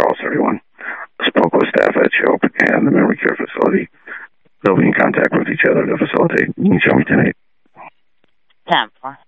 Charles 31. Spoke with staff at CHOPE and the memory care facility. They'll be in contact with each other to facilitate. You can show me tonight. 10-4.